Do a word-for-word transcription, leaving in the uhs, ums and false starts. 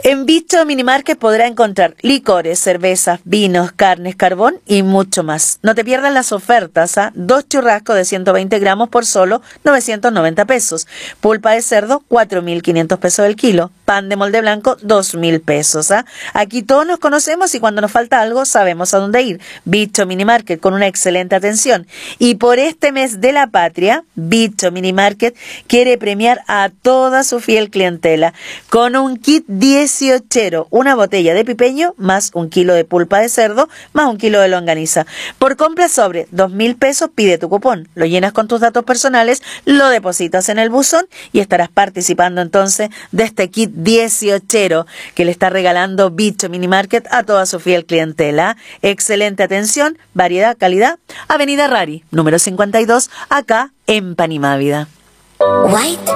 En Bicho Minimarket podrá encontrar licores, cervezas, vinos, carnes, carbón y mucho más. No te pierdas las ofertas, ¿ah? Dos churrascos de ciento veinte gramos por solo novecientos noventa pesos. Pulpa de cerdo, cuatro mil quinientos pesos el kilo. Pan de molde blanco, dos mil pesos. ¿ah? Aquí todos nos conocemos y cuando nos falta algo sabemos a dónde ir. Bicho Minimarket con una excelente atención. Y por este mes de la patria, Bicho Minimarket quiere premiar a toda su fiel clientela con un kit dieciochero, una botella de pipeño más un kilo de pulpa de cerdo más un kilo de longaniza. Por compra sobre dos mil pesos pide tu cupón, lo llenas con tus datos personales, lo depositas en el buzón y estarás participando entonces de este kit dieciochero que le está regalando Bicho Minimarket a toda su fiel clientela. Excelente atención, variedad, calidad. Avenida Rari, número cincuenta y dos, acá en Panimávida. White